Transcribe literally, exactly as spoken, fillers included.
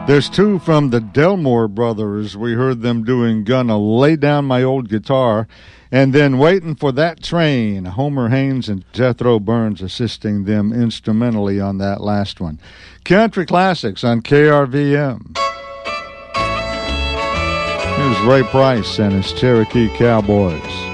There's two from the Delmore Brothers. We heard them doing Gonna Lay Down My Old Guitar, and then Waiting for That Train. Homer Haynes and Jethro Burns assisting them instrumentally on that last one. Country Classics on K R V M. Here's Ray Price and his Cherokee Cowboys.